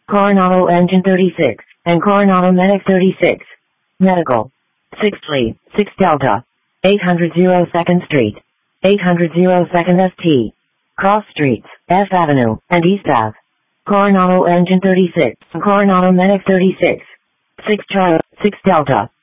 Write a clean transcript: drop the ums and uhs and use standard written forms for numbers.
Coronado Engine 36, and Coronado Medic 36. Medical. 6 Fleet, 6 Delta. 800 2nd Street. 800 2nd St. Cross Streets, F Avenue, and East Ave. Coronado Engine 36, Coronado Medic 36. 6 Charlie, 6 Delta.